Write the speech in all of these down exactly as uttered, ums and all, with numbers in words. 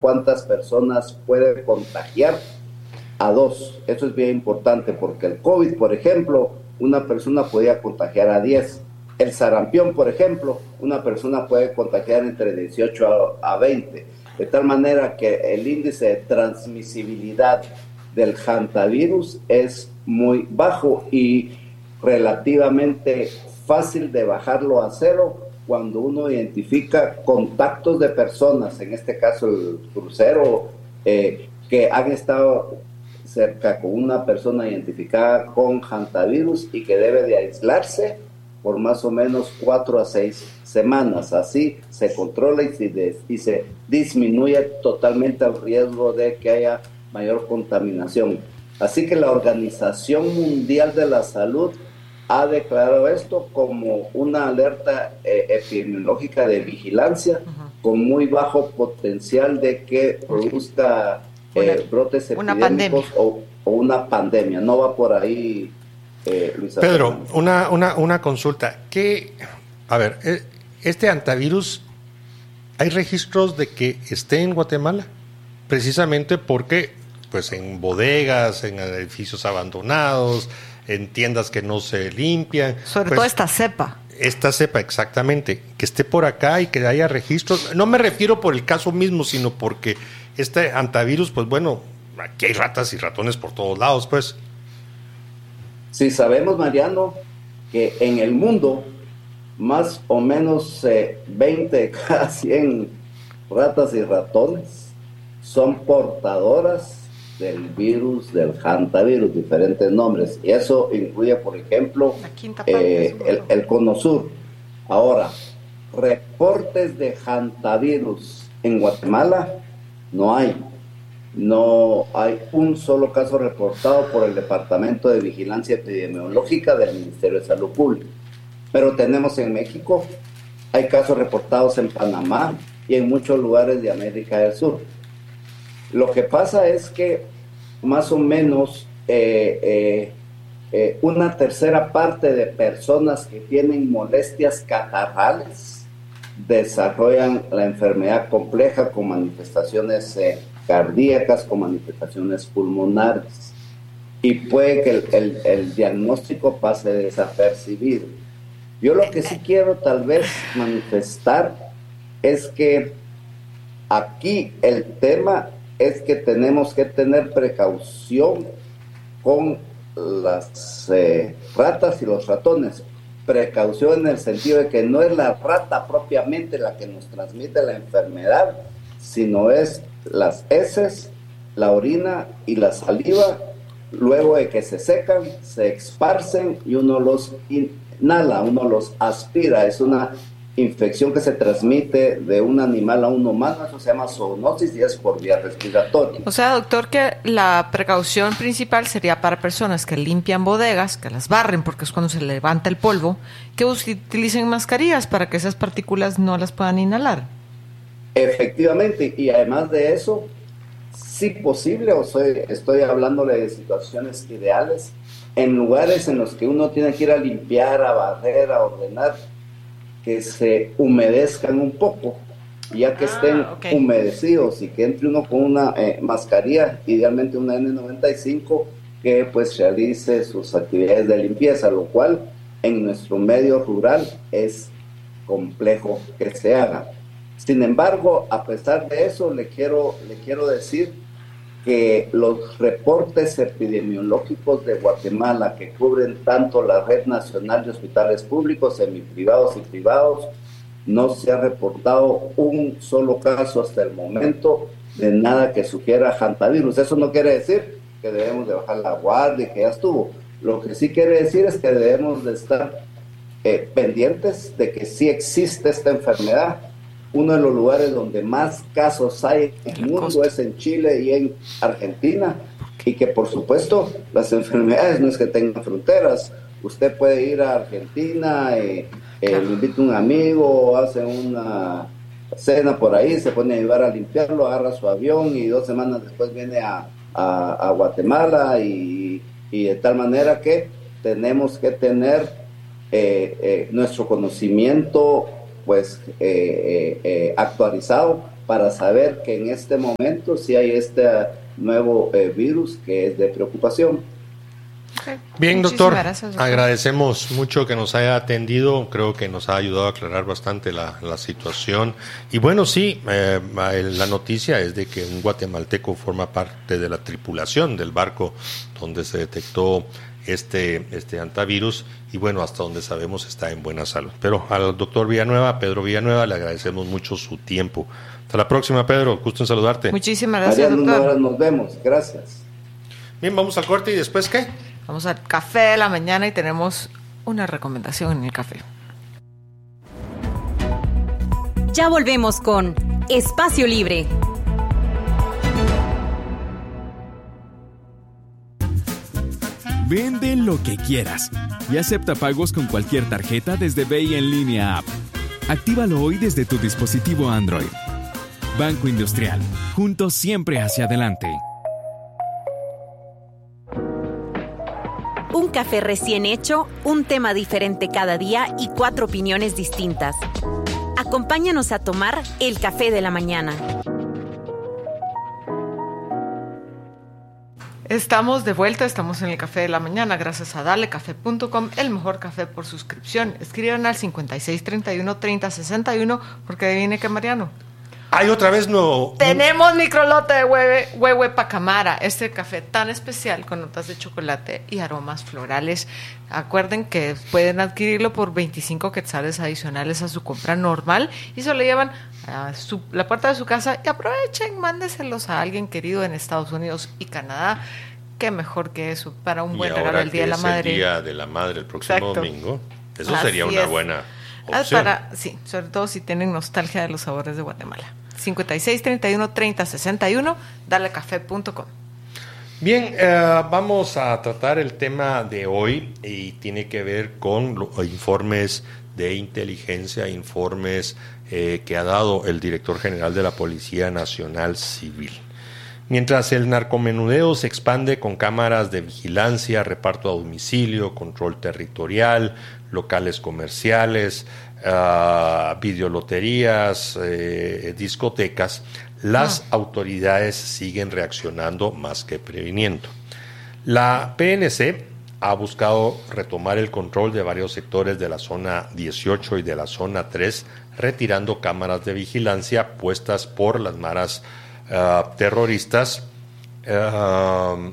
cuántas personas puede contagiar, a dos. Eso es bien importante porque el COVID, por ejemplo, una persona podía contagiar a diez. El sarampión, por ejemplo, una persona puede contagiar entre dieciocho a veinte. De tal manera que el índice de transmisibilidad del hantavirus es muy bajo y relativamente fácil de bajarlo a cero cuando uno identifica contactos de personas, en este caso el crucero, eh, que han estado cerca con una persona identificada con hantavirus y que debe de aislarse por más o menos cuatro a seis semanas. Así se controla y se, y se disminuye totalmente el riesgo de que haya mayor contaminación. Así que la Organización Mundial de la Salud ha declarado esto como una alerta eh, epidemiológica de vigilancia, uh-huh, con muy bajo potencial de que produzca eh, una, brotes epidémicos o, o una pandemia. No va por ahí, eh, Luisa. Pedro, una, una, una consulta. ¿Qué, a ver, este hantavirus, ¿hay registros de que esté en Guatemala? Precisamente porque, pues, en bodegas, en edificios abandonados, en tiendas que no se limpian. Sobre pues, todo esta cepa. Esta cepa, exactamente. Que esté por acá y que haya registros. No me refiero por el caso mismo, sino porque este hantavirus, pues bueno, aquí hay ratas y ratones por todos lados, pues. Sí, sabemos, Mariano, que en el mundo más o menos eh, veinte de cada cien ratas y ratones son portadoras del virus, del hantavirus, diferentes nombres. Y eso incluye, por ejemplo, eh, el, el Cono Sur. Ahora, reportes de hantavirus en Guatemala no hay. No hay un solo caso reportado por el Departamento de Vigilancia Epidemiológica del Ministerio de Salud Pública. Pero tenemos en México, hay casos reportados en Panamá y en muchos lugares de América del Sur. Lo que pasa es que más o menos eh, eh, eh, una tercera parte de personas que tienen molestias catarrales desarrollan la enfermedad compleja con manifestaciones eh, cardíacas, con manifestaciones pulmonares. Y puede que el, el, el diagnóstico pase desapercibido. Yo lo que sí quiero tal vez manifestar es que aquí el tema es que tenemos que tener precaución con las eh, ratas y los ratones. Precaución en el sentido de que no es la rata propiamente la que nos transmite la enfermedad, sino es las heces, la orina y la saliva, luego de que se secan, se esparcen y uno los inhala, uno los aspira. Es una infección que se transmite de un animal a un humano, eso se llama zoonosis y es por vía respiratoria. O sea, doctor, que la precaución principal sería para personas que limpian bodegas, que las barren porque es cuando se levanta el polvo, que utilicen mascarillas para que esas partículas no las puedan inhalar. Efectivamente, y además de eso, si posible, o soy, estoy hablándole de situaciones ideales, en lugares en los que uno tiene que ir a limpiar, a barrer, a ordenar, que se humedezcan un poco, ya que ah, estén okay. humedecidos y que entre uno con una eh, mascarilla, idealmente una ene noventa y cinco, que pues realice sus actividades de limpieza, lo cual en nuestro medio rural es complejo que se haga. Sin embargo, a pesar de eso, le quiero, le quiero decir que los reportes epidemiológicos de Guatemala, que cubren tanto la Red Nacional de Hospitales Públicos, semiprivados y privados, no se ha reportado un solo caso hasta el momento de nada que sugiera hantavirus. Eso no quiere decir que debemos de bajar la guardia y que ya estuvo. Lo que sí quiere decir es que debemos de estar eh, pendientes de que sí existe esta enfermedad. Uno de los lugares donde más casos hay en el mundo es en Chile y en Argentina, y que por supuesto las enfermedades no es que tengan fronteras. Usted puede ir a Argentina, eh, eh, le invita un amigo, hace una cena por ahí, se pone a ayudar a limpiarlo, agarra su avión y dos semanas después viene a, a, a Guatemala, y, y de tal manera que tenemos que tener eh, eh, nuestro conocimiento pues eh, eh, eh, actualizado para saber que en este momento sí hay este nuevo eh, virus que es de preocupación. Okay. Bien, doctor. Gracias, doctor. Agradecemos mucho que nos haya atendido. Creo que nos ha ayudado a aclarar bastante la, la situación. Y bueno, sí, eh, la noticia es de que un guatemalteco forma parte de la tripulación del barco donde se detectó este, este antivirus. Y bueno, hasta donde sabemos está en buena salud. Pero al doctor Villanueva, Pedro Villanueva, le agradecemos mucho su tiempo. Hasta la próxima, Pedro. Gusto en saludarte. Muchísimas gracias, María, doctor. Nos vemos. Gracias. Bien, vamos al corte y después, ¿qué? Vamos al café de la mañana y tenemos una recomendación en el café. Ya volvemos con Espacio Libre. Vende lo que quieras y acepta pagos con cualquier tarjeta desde Bay en línea app. Actívalo hoy desde tu dispositivo Android. Banco Industrial, juntos siempre hacia adelante. Un café recién hecho, un tema diferente cada día y cuatro opiniones distintas. Acompáñanos a tomar el café de la mañana. Estamos de vuelta, estamos en el café de la mañana, gracias a dale café punto com, el mejor café por suscripción. Escriban al cincuenta y seis, treinta y uno, treinta, sesenta y uno, porque adivine que Mariano. Ay, otra vez no. Tenemos microlote de hueve, hueve pacamara, este café tan especial con notas de chocolate y aromas florales. Acuerden que pueden adquirirlo por veinticinco quetzales adicionales a su compra normal y se lo llevan a su, la puerta de su casa y aprovechen, mándeselos a alguien querido en Estados Unidos y Canadá. Qué mejor que eso para un buen regalo el Día de la Madre. El Día de la Madre el próximo Exacto. domingo. Eso Así sería una es. buena opción. Para, sí, sobre todo si tienen nostalgia de los sabores de Guatemala. cincuenta y seis, treinta y uno, treinta, sesenta y uno, dale café punto com. Bien, eh, vamos a tratar el tema de hoy y tiene que ver con los informes de inteligencia, informes eh, que ha dado el director general de la Policía Nacional Civil. Mientras el narcomenudeo se expande con cámaras de vigilancia, reparto a domicilio, control territorial, locales comerciales, uh, videoloterías, eh, discotecas, las ah. autoridades siguen reaccionando más que previniendo. La P N C ha buscado retomar el control de varios sectores de la zona dieciocho y de la zona tres, retirando cámaras de vigilancia puestas por las maras uh, terroristas. Uh,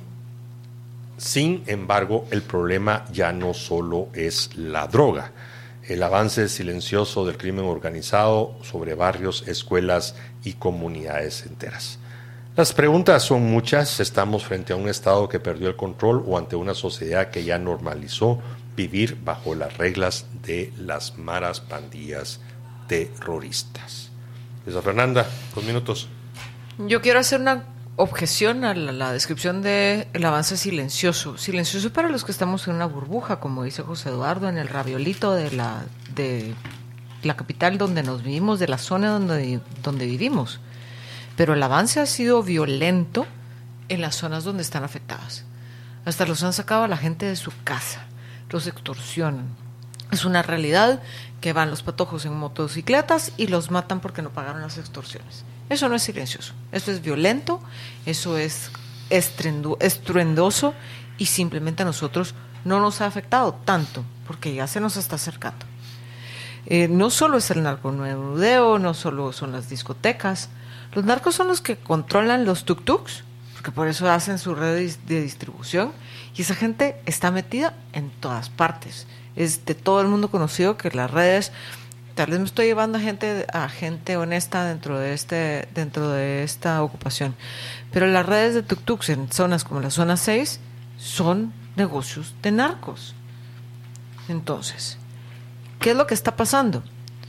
sin embargo, el problema ya no solo es la droga. El avance silencioso del crimen organizado sobre barrios, escuelas y comunidades enteras. Las preguntas son muchas. ¿Estamos frente a un Estado que perdió el control o ante una sociedad que ya normalizó vivir bajo las reglas de las maras pandillas terroristas? Luisa Fernanda, dos minutos. Yo quiero hacer una objeción a la, la descripción del avance silencioso. Silencioso para los que estamos en una burbuja, como dice José Eduardo, en el raviolito de la, de la capital donde nos vivimos, de la zona donde, donde vivimos. Pero el avance ha sido violento en las zonas donde están afectadas. Hasta los han sacado a la gente de su casa, los extorsionan. Es una realidad que van los patojos en motocicletas y los matan porque no pagaron las extorsiones. Eso no es silencioso, eso es violento, eso es estruendo, estruendoso y simplemente a nosotros no nos ha afectado tanto porque ya se nos está acercando. Eh, no solo es el narcomenudeo, no solo son las discotecas, los narcos son los que controlan los tuk-tuks, porque por eso hacen su red de distribución y esa gente está metida en todas partes. Es de todo el mundo conocido que las redes... Tal vez me estoy llevando a gente a gente honesta dentro de este dentro de esta ocupación, pero las redes de tuk-tuks en zonas como la zona seis son negocios de narcos. Entonces, ¿qué es lo que está pasando?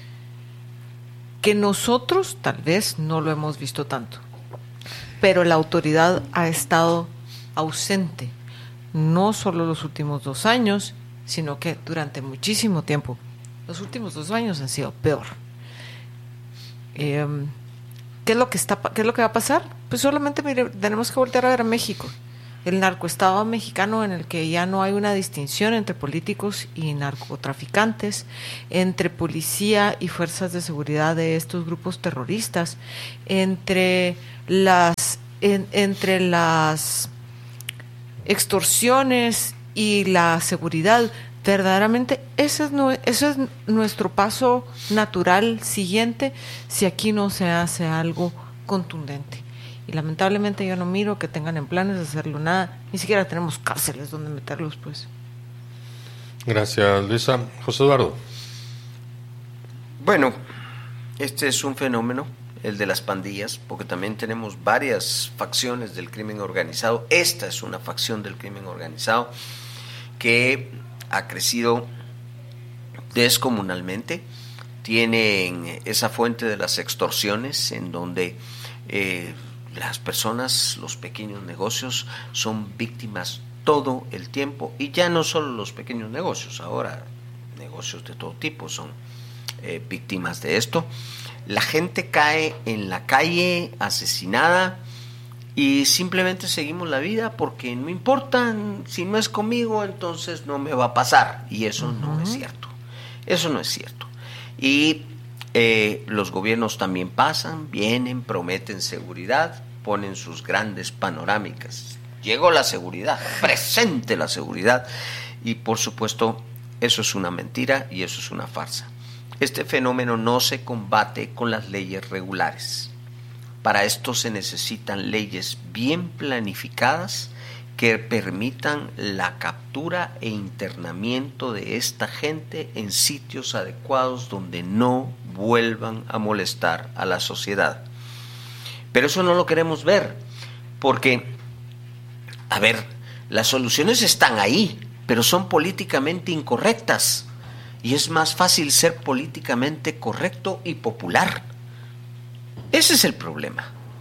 Que nosotros tal vez no lo hemos visto tanto, pero la autoridad ha estado ausente, no solo los últimos dos años, sino que durante muchísimo tiempo. Los últimos dos años han sido peor. Eh, ¿qué es lo que está, qué es lo que va a pasar? Pues solamente mire, tenemos que voltear a ver a México. el narcoestado mexicano en el que ya no hay una distinción entre políticos y narcotraficantes, entre policía y fuerzas de seguridad de estos grupos terroristas, entre las en, entre las extorsiones y la seguridad. Verdaderamente ese es, no, ese es nuestro paso natural siguiente si aquí no se hace algo contundente. Y lamentablemente yo no miro que tengan en planes de hacerlo nada. Ni siquiera tenemos cárceles donde meterlos, pues. Gracias, Luisa. José Eduardo. Bueno, este es un fenómeno, el de las pandillas, porque también tenemos varias facciones del crimen organizado. Esta es una facción del crimen organizado que ha crecido descomunalmente. Tienen esa fuente de las extorsiones en donde eh, las personas, los pequeños negocios son víctimas todo el tiempo, y ya no solo los pequeños negocios, ahora negocios de todo tipo son eh, víctimas de esto. La gente cae en la calle asesinada y simplemente seguimos la vida porque no importa, si no es conmigo entonces no me va a pasar, y eso uh-huh. no es cierto, eso no es cierto. Y eh, los gobiernos también pasan, vienen, prometen seguridad, ponen sus grandes panorámicas, llegó la seguridad, presente la seguridad, y por supuesto eso es una mentira y eso es una farsa. Este fenómeno no se combate con las leyes regulares. Para esto se necesitan leyes bien planificadas que permitan la captura e internamiento de esta gente en sitios adecuados donde no vuelvan a molestar a la sociedad. Pero eso no lo queremos ver, porque, a ver, las soluciones están ahí, pero son políticamente incorrectas. Y es más fácil ser políticamente correcto y popular. Ese es el problema.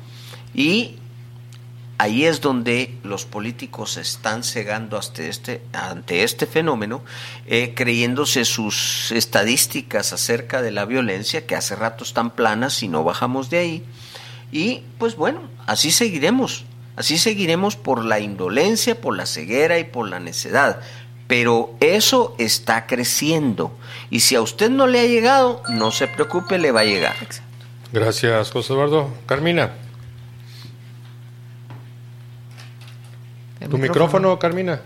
Y ahí es donde los políticos se están cegando ante este, ante este fenómeno, eh, creyéndose sus estadísticas acerca de la violencia, que hace rato están planas y no bajamos de ahí. Y pues bueno, así seguiremos. Así seguiremos por la indolencia, por la ceguera y por la necedad. Pero eso está creciendo, y si a usted no le ha llegado, no se preocupe, le va a llegar. Gracias, José Eduardo. Carmina. Tu micrófono, micrófono, Carmina.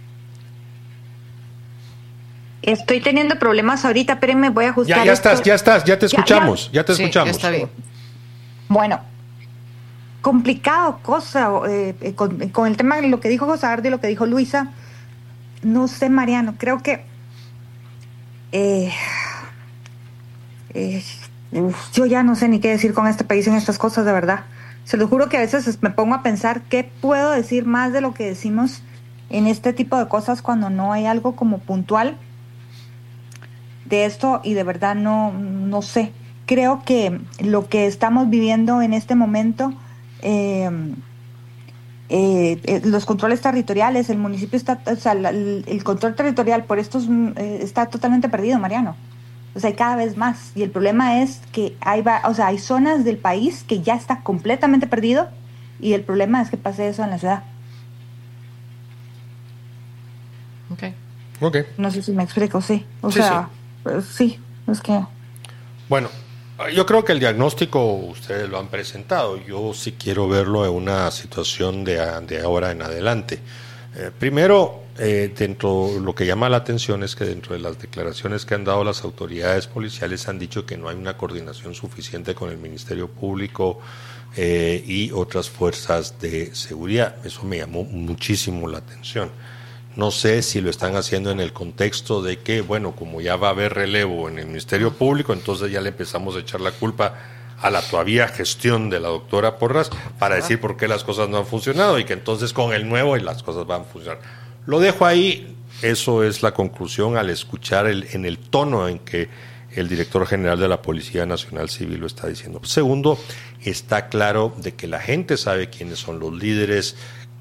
Estoy teniendo problemas ahorita, espérenme, voy a ajustar. Ya, ya esto. estás, ya estás, ya te escuchamos, ya, ya. ya te sí, escuchamos. Ya está bien. Bueno, complicado cosa eh, con, con el tema de lo que dijo José Eduardo y lo que dijo Luisa. No sé, Mariano, creo que eh, eh, yo ya no sé ni qué decir con este país en estas cosas, de verdad. Se lo juro que a veces me pongo a pensar qué puedo decir más de lo que decimos en este tipo de cosas cuando no hay algo como puntual de esto, y de verdad no, no sé. Creo que lo que estamos viviendo en este momento... Eh, Eh, eh, los controles territoriales, el municipio está, o sea, la, el, el control territorial por estos eh, está totalmente perdido, Mariano. O sea, hay cada vez más, y el problema es que hay, va, o sea, hay zonas del país que ya está completamente perdido, y el problema es que pase eso en la ciudad. Okay. Okay. No sé si me explico, sí. O sí, sea, sí. Pues, sí, es que... Bueno, yo creo que el diagnóstico ustedes lo han presentado. Yo sí quiero verlo en una situación de, de ahora en adelante. Eh, primero, eh, dentro lo que llama la atención es que dentro de las declaraciones que han dado las autoridades policiales han dicho que no hay una coordinación suficiente con el Ministerio Público eh, y otras fuerzas de seguridad. Eso me llamó muchísimo la atención. No sé si lo están haciendo en el contexto de que, bueno, como ya va a haber relevo en el Ministerio Público, entonces ya le empezamos a echar la culpa a la todavía gestión de la doctora Porras para decir por qué las cosas no han funcionado, y que entonces con el nuevo y las cosas van a funcionar. Lo dejo ahí, eso es la conclusión al escuchar el, en el tono en que el director general de la Policía Nacional Civil lo está diciendo. Segundo, está claro de que la gente sabe quiénes son los líderes,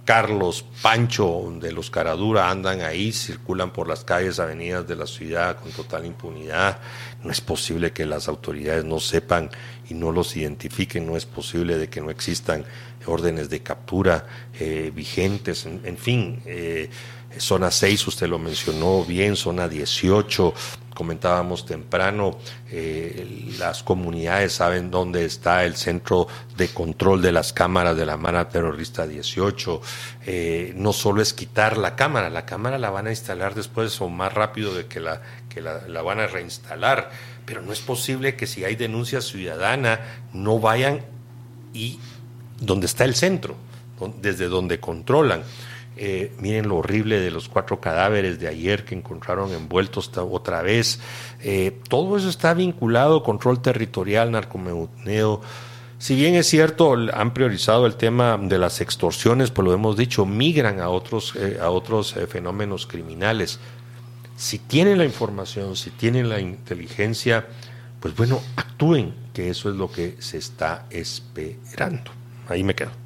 Carlos, Pancho de los Caradura andan ahí, circulan por las calles, avenidas de la ciudad con total impunidad. No es posible que las autoridades no sepan y no los identifiquen, no es posible de que no existan órdenes de captura eh, vigentes, en, en fin, eh, zona seis, usted lo mencionó bien, zona dieciocho, comentábamos temprano, eh, las comunidades saben dónde está el centro de control de las cámaras de la Mara Terrorista dieciocho, eh, no solo es quitar la cámara, la cámara la van a instalar después o más rápido de que la, que la, la van a reinstalar, pero no es posible que si hay denuncia ciudadana no vayan y donde está el centro, desde donde controlan. Eh, miren lo horrible de los cuatro cadáveres de ayer que encontraron envueltos otra vez. Eh, todo eso está vinculado, control territorial, narcomenudeo. Si bien es cierto, han priorizado el tema de las extorsiones, pues lo hemos dicho, migran a otros, eh, a otros eh, fenómenos criminales. Si tienen la información, si tienen la inteligencia, pues bueno, actúen, que eso es lo que se está esperando. Ahí me quedo.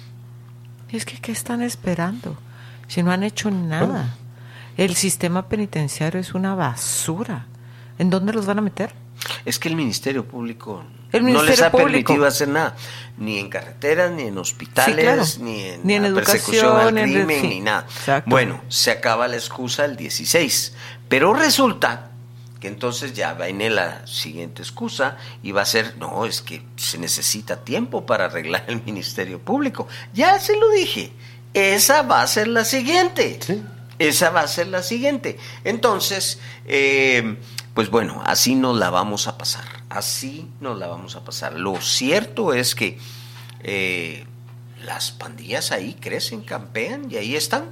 Es que, ¿qué están esperando? Si no han hecho nada. Bueno. El sistema penitenciario es una basura. ¿En dónde los van a meter? Es que el Ministerio Público el no Ministerio les ha Público. permitido hacer nada. Ni en carreteras, ni en hospitales, sí, claro. ni en, ni en la educación, persecución al crimen, en... sí. ni nada. Exacto. Bueno, se acaba la excusa el dieciséis. Pero resulta que entonces ya viene la siguiente excusa y va a ser, no, es que se necesita tiempo para arreglar el Ministerio Público. Ya se lo dije, esa va a ser la siguiente, ¿sí? Esa va a ser la siguiente. Entonces, eh, pues bueno, así nos la vamos a pasar, así nos la vamos a pasar. Lo cierto es que eh, las pandillas ahí crecen, campean y ahí están.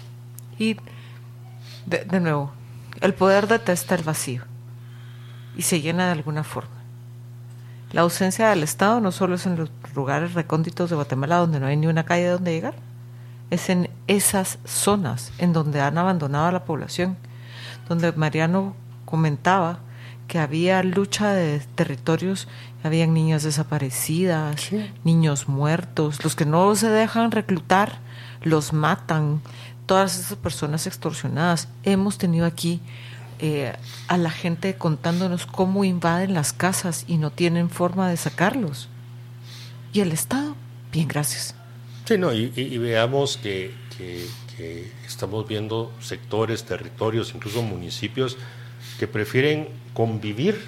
Y, de, de nuevo, el poder detesta el vacío y se llena de alguna forma. La ausencia del Estado no solo es en los lugares recónditos de Guatemala donde no hay ni una calle donde llegar, es en esas zonas en donde han abandonado a la población, donde Mariano comentaba que había lucha de territorios, habían niñas desaparecidas, sí. niños muertos, los que no se dejan reclutar, los matan, todas esas personas extorsionadas. Hemos tenido aquí eh, a la gente contándonos cómo invaden las casas y no tienen forma de sacarlos. ¿Y el Estado? Bien, gracias. Sí, no, y, y, y veamos que, que, que estamos viendo sectores, territorios, incluso municipios que prefieren convivir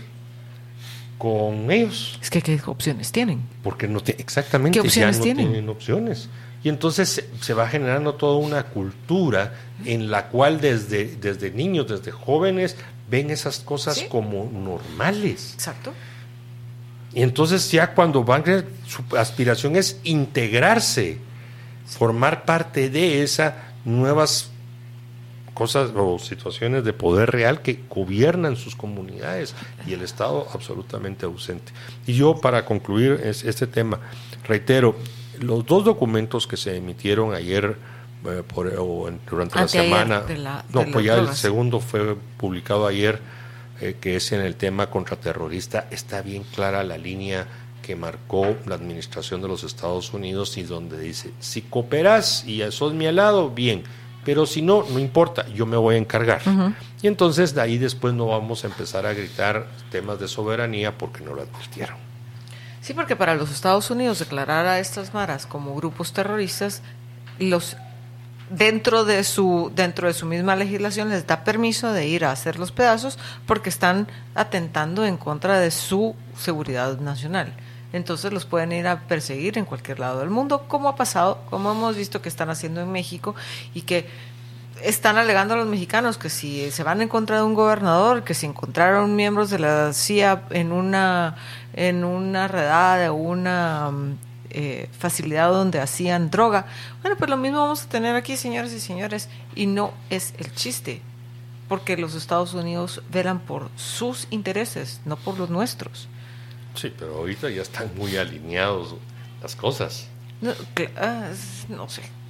con ellos. Es que ¿qué opciones tienen? Porque no te, exactamente, ¿Qué opciones ya no tienen? tienen opciones. Y entonces se, se va generando toda una cultura en la cual desde, desde niños, desde jóvenes, ven esas cosas ¿sí? como normales. Exacto. Y entonces ya cuando van, su aspiración es integrarse, formar parte de esas nuevas cosas o situaciones de poder real que gobiernan sus comunidades y el Estado absolutamente ausente. Y yo, para concluir es, este tema, reitero, los dos documentos que se emitieron ayer eh, por, o en, durante Anteayer, la semana, de la, no, de pues ya drogas. El segundo fue publicado ayer, eh, que es en el tema contraterrorista. Está bien clara la línea que marcó la administración de los Estados Unidos y donde dice, si cooperas y sos mi aliado, bien, pero si no, no importa, yo me voy a encargar. Uh-huh. Y entonces de ahí después no vamos a empezar a gritar temas de soberanía porque no lo advirtieron. Sí, porque para los Estados Unidos declarar a estas maras como grupos terroristas, los dentro de su dentro de su misma legislación les da permiso de ir a hacer los pedazos porque están atentando en contra de su seguridad nacional. Entonces los pueden ir a perseguir en cualquier lado del mundo, como ha pasado, como hemos visto que están haciendo en México, y que están alegando a los mexicanos que si se van en contra de un gobernador, que si encontraron miembros de la C I A en una en una redada de una eh, facilidad donde hacían droga, bueno, pues lo mismo vamos a tener aquí, señores y señores, y no es el chiste, porque los Estados Unidos velan por sus intereses, no por los nuestros. Sí, pero ahorita ya están muy alineados las cosas. No, que, uh, no sé.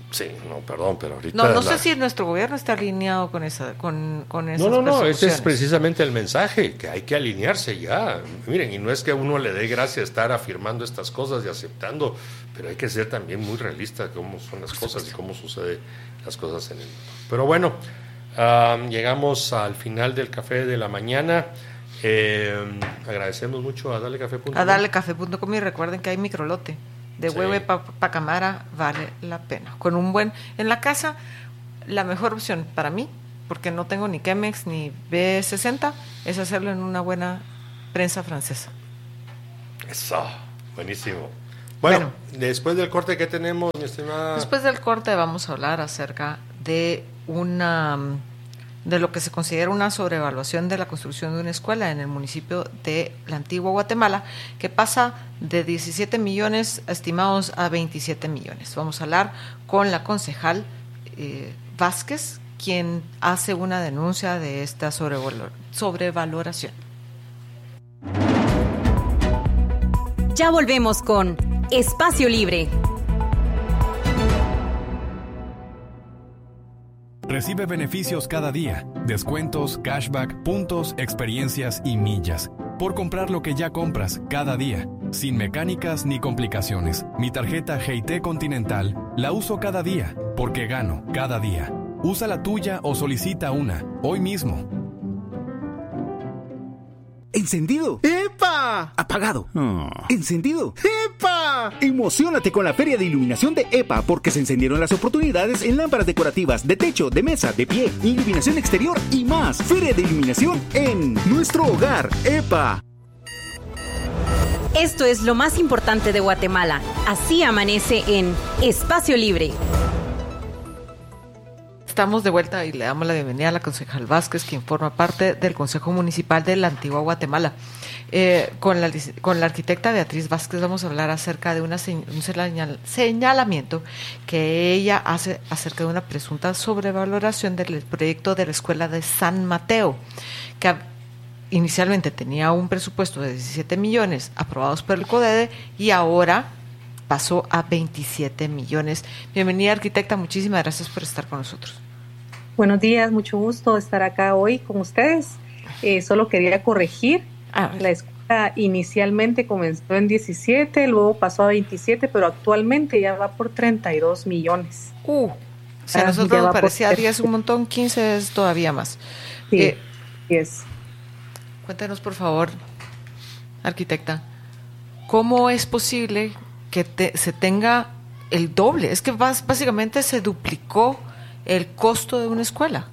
Sí, no, perdón, pero ahorita... No, no la... sé si nuestro gobierno está alineado con esa con, con esas No, no, no, ese es persecuciones. precisamente el mensaje, que hay que alinearse ya. Miren, y no es que a uno le dé gracia estar afirmando estas cosas y aceptando, pero hay que ser también muy realista de cómo son las cosas y cómo suceden las cosas en el mundo. Pero bueno, um, llegamos al final del café de la mañana. Eh, agradecemos mucho a Dale Café punto com. A darle café punto com y recuerden que hay microlote. De Sí. Huehue pa Pacamara vale la pena. Con un buen... En la casa, la mejor opción para mí, porque no tengo ni Chemex ni B sesenta, es hacerlo en una buena prensa francesa. Eso, buenísimo. Bueno, Bueno. después del corte, ¿qué tenemos, mi estimada? Después del corte vamos a hablar acerca de una de lo que se considera una sobrevaluación de la construcción de una escuela en el municipio de la Antigua Guatemala, que pasa de diecisiete millones estimados a veintisiete millones. Vamos a hablar con la concejal eh, Vázquez, quien hace una denuncia de esta sobrevalor- sobrevaloración. Ya volvemos con Espacio Libre. Recibe beneficios cada día, descuentos, cashback, puntos, experiencias y millas. Por comprar lo que ya compras cada día, sin mecánicas ni complicaciones. Mi tarjeta G T Continental la uso cada día, porque gano cada día. Usa la tuya o solicita una, hoy mismo. ¿Encendido? ¡Epa! Apagado. Oh. ¿Encendido? ¡Epa! Emociónate con la Feria de Iluminación de EPA porque se encendieron las oportunidades en lámparas decorativas, de techo, de mesa, de pie, iluminación exterior y más. Feria de Iluminación en nuestro hogar, EPA. Esto es lo más importante de Guatemala. Así amanece en Espacio Libre. Estamos de vuelta y le damos la bienvenida a la concejal Vázquez, quien forma parte del Consejo Municipal de la Antigua Guatemala. Eh, con, la, con la arquitecta Beatriz Vázquez vamos a hablar acerca de una señ, un señal, señalamiento que ella hace acerca de una presunta sobrevaloración del proyecto de la Escuela de San Mateo, que inicialmente tenía un presupuesto de diecisiete millones aprobados por el CODEDE y ahora pasó a veintisiete millones. Bienvenida, arquitecta, muchísimas gracias por estar con nosotros. Buenos días, mucho gusto estar acá hoy con ustedes. Eh, solo quería corregir, la escuela inicialmente comenzó en diecisiete, luego pasó a veintisiete, pero actualmente ya va por treinta y dos millones. Uh, o sea, a nosotros nos parecía diez un montón, quince es todavía más. Sí, eh, es. Cuéntanos, por favor, arquitecta, ¿cómo es posible que te, se tenga el doble? Es que bas, básicamente se duplicó el costo de una escuela.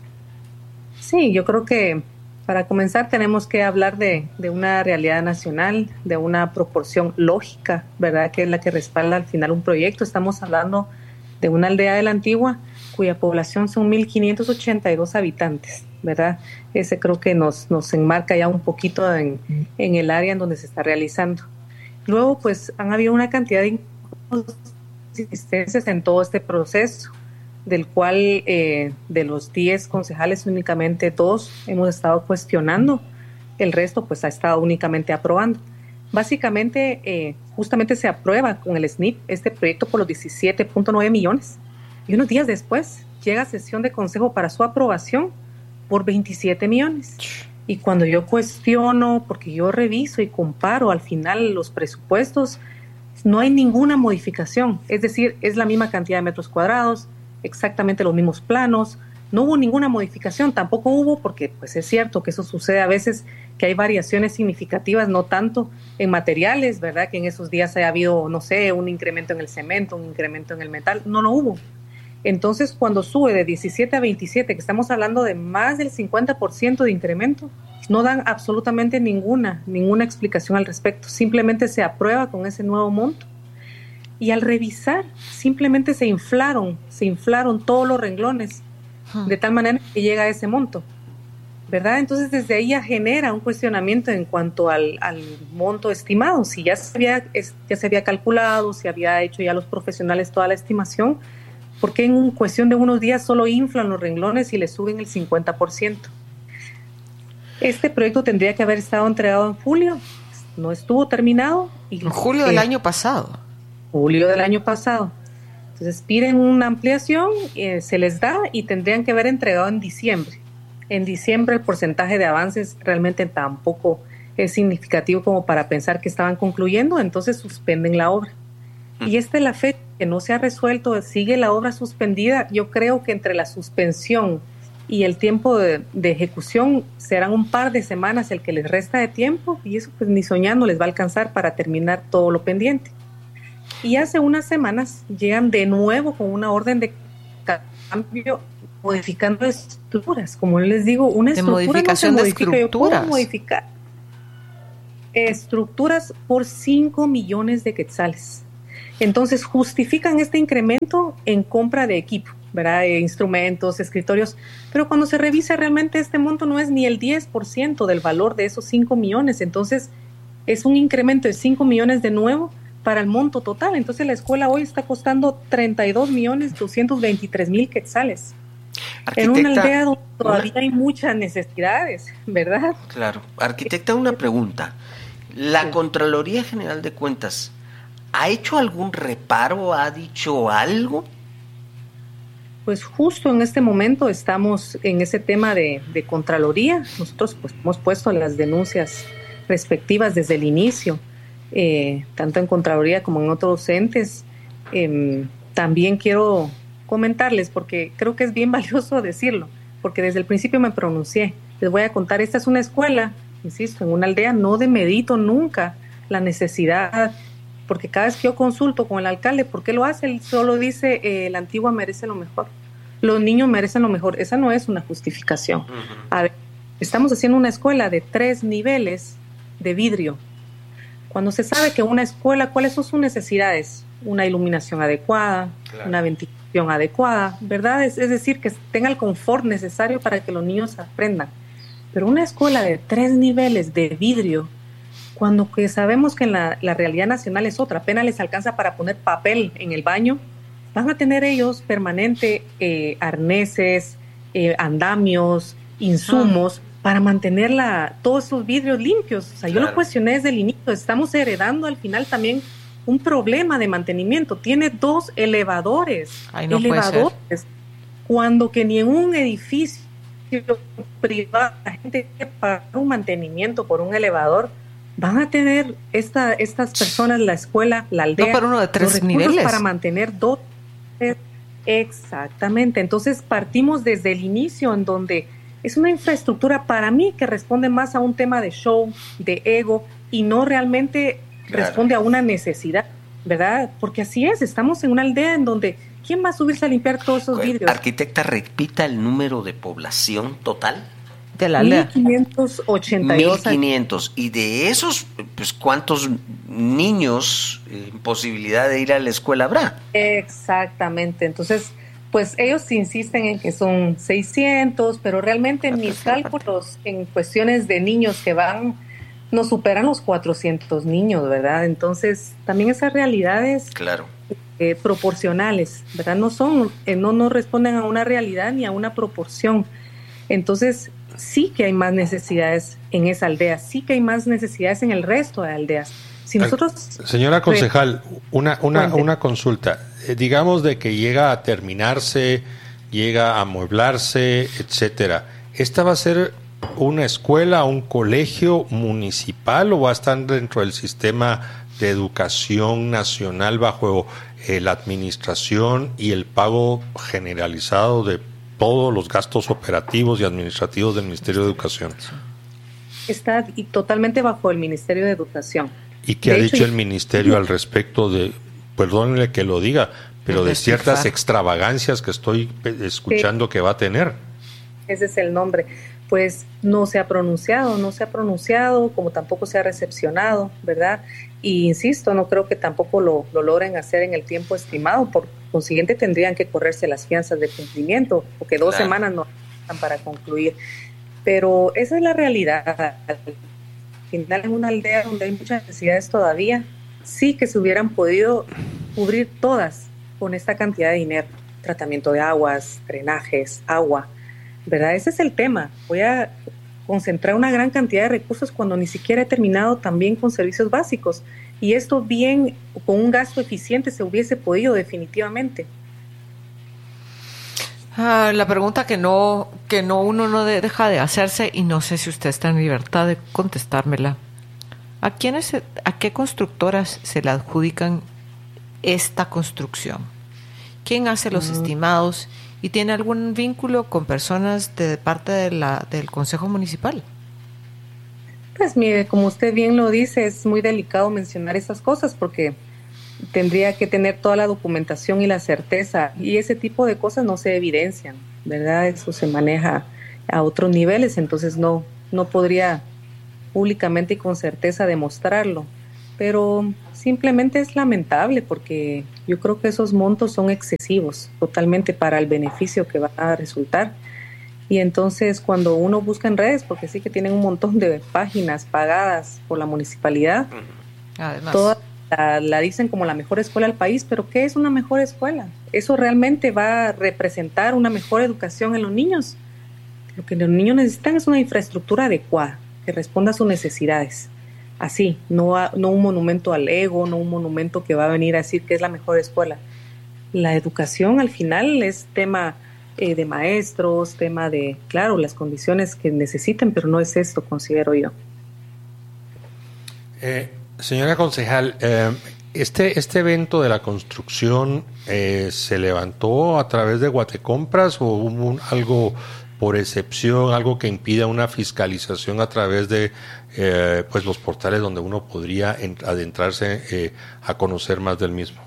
Sí, yo creo que para comenzar tenemos que hablar de, de una realidad nacional, de una proporción lógica, ¿verdad? Que es la que respalda al final un proyecto. Estamos hablando de una aldea de la Antigua cuya población son mil quinientos ochenta y dos habitantes, ¿verdad? Ese creo que nos, nos enmarca ya un poquito en, en el área en donde se está realizando. Luego, pues, han habido una cantidad de inconsistencias en todo este proceso, del cual eh, de los diez concejales únicamente dos hemos estado cuestionando, el resto pues ha estado únicamente aprobando. Básicamente, eh, justamente se aprueba con el S N I P este proyecto por los diecisiete punto nueve millones y unos días después llega a sesión de consejo para su aprobación por veintisiete millones. Y cuando yo cuestiono, porque yo reviso y comparo al final los presupuestos, no hay ninguna modificación. Es decir, es la misma cantidad de metros cuadrados, exactamente los mismos planos, no hubo ninguna modificación, tampoco hubo, porque pues es cierto que eso sucede a veces, que hay variaciones significativas, no tanto en materiales, ¿verdad? Que en esos días haya habido, no sé, un incremento en el cemento, un incremento en el metal, no lo hubo. Entonces, cuando sube de diecisiete a veintisiete, que estamos hablando de más del cincuenta por ciento de incremento, no dan absolutamente ninguna, ninguna explicación al respecto. Simplemente se aprueba con ese nuevo monto. Y al revisar, simplemente se inflaron, se inflaron todos los renglones, de tal manera que llega a ese monto, ¿verdad? Entonces, desde ahí ya genera un cuestionamiento en cuanto al, al monto estimado. Si ya se, había, ya se había calculado, si había hecho ya los profesionales toda la estimación, ¿por qué en cuestión de unos días solo inflan los renglones y le suben el cincuenta por ciento? Este proyecto tendría que haber estado entregado en julio, no estuvo terminado. Y, en julio eh, del año pasado. Julio del año pasado. Entonces piden una ampliación, eh, se les da y tendrían que haber entregado en diciembre. En diciembre el porcentaje de avances realmente tampoco es significativo como para pensar que estaban concluyendo, entonces suspenden la obra. Y esta es la fecha que no se ha resuelto, sigue la obra suspendida. Yo creo que entre la suspensión y el tiempo de, de ejecución serán un par de semanas el que les resta de tiempo, y eso pues ni soñando les va a alcanzar para terminar todo lo pendiente. Y hace unas semanas llegan de nuevo con una orden de cambio, modificando estructuras. Como les digo, una de estructura modificación no se de modifica. estructuras. Yo puedo modificar estructuras por cinco millones de quetzales. Entonces justifican este incremento en compra de equipo, ¿verdad? Eh, instrumentos, escritorios, pero cuando se revisa realmente este monto no es ni el diez por ciento del valor de esos cinco millones. Entonces es un incremento de cinco millones de nuevo para el monto total. Entonces la escuela hoy está costando treinta y dos millones doscientos veintitrés mil quetzales. Arquitecta, en una aldea donde todavía una... hay muchas necesidades, ¿verdad? Claro. Arquitecta, una pregunta. ¿La sí. Contraloría General de Cuentas ha hecho algún reparo? ¿Ha dicho algo? Pues justo en este momento estamos en ese tema de, de Contraloría. Nosotros pues hemos puesto las denuncias respectivas desde el inicio, eh, tanto en Contraloría como en otros entes. Eh, también quiero comentarles, porque creo que es bien valioso decirlo, porque desde el principio me pronuncié. Les voy a contar, esta es una escuela, insisto, en una aldea, no demerito nunca la necesidad, porque cada vez que yo consulto con el alcalde, ¿por qué lo hace? Él solo dice, eh, la antigua merece lo mejor, los niños merecen lo mejor. Esa no es una justificación. Uh-huh. A ver, estamos haciendo una escuela de tres niveles de vidrio. Cuando se sabe que una escuela, ¿cuáles son sus necesidades? Una iluminación adecuada, claro. Una ventilación adecuada, ¿verdad? Es, es decir, que tenga el confort necesario para que los niños aprendan. Pero una escuela de tres niveles de vidrio, cuando que sabemos que en la, la realidad nacional es otra, apenas les alcanza para poner papel en el baño, van a tener ellos permanente eh, arneses, eh, andamios, insumos, ah. para mantener la, todos esos vidrios limpios. O sea, claro. Yo lo cuestioné desde el inicio, estamos heredando al final también un problema de mantenimiento. Tiene dos elevadores, Ay, no elevadores, cuando que ni en un edificio privado la gente que paga un mantenimiento por un elevador. Van a tener esta, estas personas, la escuela, la aldea, no, pero uno de tres los niveles para mantener dos. Exactamente. Entonces partimos desde el inicio, en donde es una infraestructura para mí que responde más a un tema de show, de ego, y no realmente claro. responde a una necesidad, ¿verdad? Porque así es, estamos en una aldea en donde ¿quién va a subirse a limpiar todos esos vidrios? Arquitecta, repita el número de población total. De la aldea. mil quinientos ochenta y dos. mil quinientos. Y de esos, pues, ¿cuántos niños en posibilidad de ir a la escuela habrá? Exactamente. Entonces, pues ellos insisten en que son seiscientos, pero realmente en mis cálculos, en cuestiones de niños que van, no superan los cuatrocientos niños, ¿verdad? Entonces, también esas realidades claro. eh, proporcionales, ¿verdad? No son, eh, no, no responden a una realidad ni a una proporción. Entonces, sí que hay más necesidades en esa aldea, sí que hay más necesidades en el resto de aldeas. Si nosotros... Señora concejal, una, una, una consulta. Eh, digamos de que llega a terminarse, llega a amueblarse, etcétera. ¿Esta va a ser una escuela, un colegio municipal o va a estar dentro del sistema de educación nacional bajo eh, la administración y el pago generalizado de todos los gastos operativos y administrativos del Ministerio de Educación? Está y totalmente bajo el Ministerio de Educación. ¿Y qué de ha hecho, dicho el Ministerio al respecto de, perdónenle que lo diga, pero de ciertas extravagancias que estoy escuchando sí. que va a tener? Ese es el nombre. Pues no se ha pronunciado, no se ha pronunciado, como tampoco se ha recepcionado, ¿verdad? Y insisto, no creo que tampoco lo, lo logren hacer en el tiempo estimado, por consiguiente tendrían que correrse las fianzas de cumplimiento, porque dos claro. semanas no están para concluir. Pero esa es la realidad. Al final, en una aldea donde hay muchas necesidades todavía, sí que se hubieran podido cubrir todas con esta cantidad de dinero. Tratamiento de aguas, drenajes, agua, ¿verdad? Ese es el tema. Voy a concentrar una gran cantidad de recursos cuando ni siquiera he terminado también con servicios básicos. Y esto bien, con un gasto eficiente se hubiese podido definitivamente. Ah, la pregunta que no, que no uno no deja de hacerse, y no sé si usted está en libertad de contestármela. ¿A quiénes, a qué constructoras se le adjudican esta construcción? ¿Quién hace los uh-huh. estimados y tiene algún vínculo con personas de parte de la, del Consejo Municipal? Pues mire, como usted bien lo dice, es muy delicado mencionar esas cosas porque tendría que tener toda la documentación y la certeza, y ese tipo de cosas no se evidencian, ¿verdad? Eso se maneja a otros niveles, entonces no, no podría públicamente y con certeza demostrarlo, pero simplemente es lamentable porque yo creo que esos montos son excesivos totalmente para el beneficio que va a resultar. Y entonces cuando uno busca en redes, porque sí que tienen un montón de páginas pagadas por la municipalidad, además todas la, la dicen como la mejor escuela del país, pero ¿qué es una mejor escuela? ¿Eso realmente va a representar una mejor educación en los niños? Lo que los niños necesitan es una infraestructura adecuada que responda a sus necesidades. Así, no, a, no un monumento al ego, no un monumento que va a venir a decir que es la mejor escuela. La educación al final es tema eh, de maestros, tema de, claro, las condiciones que necesiten, pero no es esto, considero yo. Eh, señora concejal, eh, este, este evento de la construcción eh, ¿se levantó a través de Guatecompras o hubo un, algo por excepción, algo que impida una fiscalización a través de eh, pues los portales donde uno podría en, adentrarse eh, a conocer más del mismo?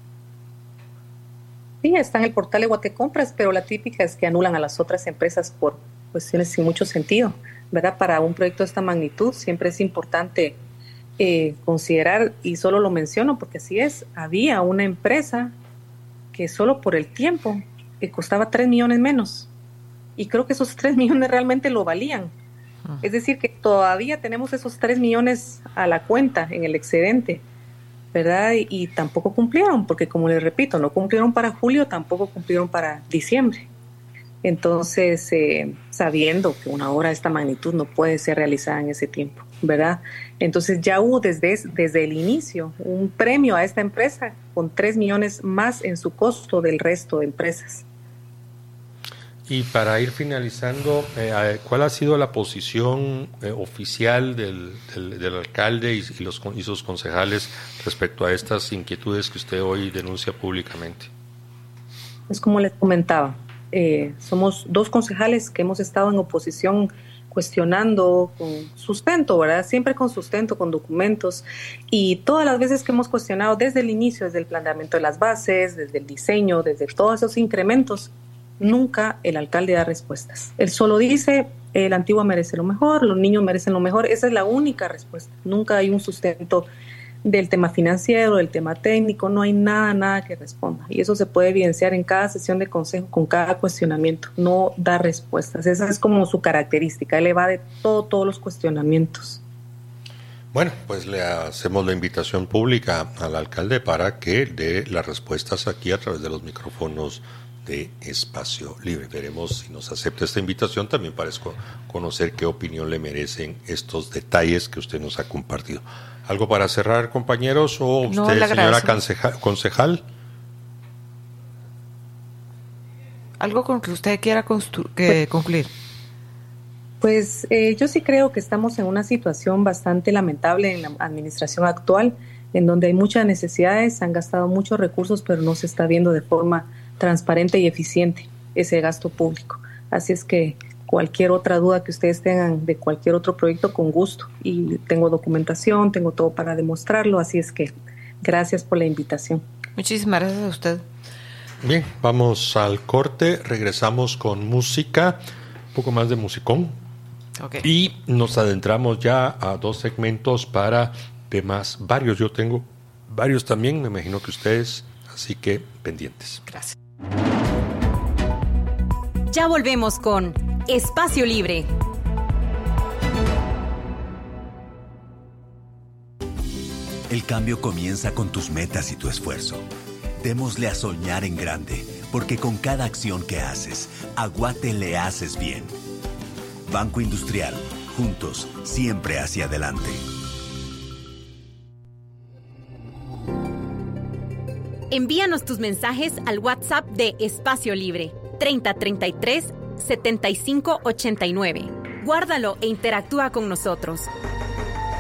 Sí, está en el portal de Guatecompras, pero la típica es que anulan a las otras empresas por cuestiones sin mucho sentido, ¿verdad? Para un proyecto de esta magnitud siempre es importante eh, considerar, y solo lo menciono porque así es, había una empresa que solo por el tiempo eh, costaba tres millones menos. Y creo que esos tres millones realmente lo valían. Uh-huh. Es decir, que todavía tenemos esos tres millones a la cuenta en el excedente, ¿verdad? Y, y tampoco cumplieron, porque como les repito, no cumplieron para julio, tampoco cumplieron para diciembre. Entonces, eh, sabiendo que una obra de esta magnitud no puede ser realizada en ese tiempo, ¿verdad? Entonces ya hubo desde, desde el inicio un premio a esta empresa con tres millones más en su costo del resto de empresas. Y para ir finalizando, eh, ¿cuál ha sido la posición eh, oficial del, del, del alcalde y, y, los, y sus concejales respecto a estas inquietudes que usted hoy denuncia públicamente? Es como les comentaba, eh, somos dos concejales que hemos estado en oposición cuestionando con sustento, ¿verdad? Siempre con sustento, con documentos, y todas las veces que hemos cuestionado desde el inicio, desde el planteamiento de las bases, desde el diseño, desde todos esos incrementos, nunca el alcalde da respuestas. Él solo dice, el antiguo merece lo mejor, los niños merecen lo mejor. Esa es la única respuesta. Nunca hay un sustento del tema financiero, del tema técnico, no hay nada, nada que responda. Y eso se puede evidenciar en cada sesión de consejo, con cada cuestionamiento. No da respuestas. Esa es como su característica. Él evade todo, todos los cuestionamientos. Bueno, pues le hacemos la invitación pública al alcalde para que dé las respuestas aquí a través de los micrófonos de Espacio Libre. Veremos si nos acepta esta invitación también para conocer qué opinión le merecen estos detalles que usted nos ha compartido. ¿Algo para cerrar, compañeros? ¿O usted, no, señora concejal, concejal? ¿Algo con que usted quiera constru- que concluir? Pues eh, yo sí creo que estamos en una situación bastante lamentable en la administración actual, en donde hay muchas necesidades, se han gastado muchos recursos, pero no se está viendo de forma transparente y eficiente ese gasto público. Así es que cualquier otra duda que ustedes tengan de cualquier otro proyecto, con gusto. Y tengo documentación, tengo todo para demostrarlo, así es que gracias por la invitación. Muchísimas gracias a usted. Bien, vamos al corte, regresamos con música, un poco más de musicón. Okay. Y nos adentramos ya a dos segmentos para temas varios. Yo tengo varios también, me imagino que ustedes, así que pendientes. Gracias. Ya volvemos con Espacio Libre. El cambio comienza con tus metas y tu esfuerzo. Démosle a soñar en grande, porque con cada acción que haces, a Guate le haces bien. Banco Industrial, juntos, siempre hacia adelante. Envíanos tus mensajes al WhatsApp de Espacio Libre treinta treinta y tres setenta y cinco ochenta y nueve. Guárdalo e interactúa con nosotros.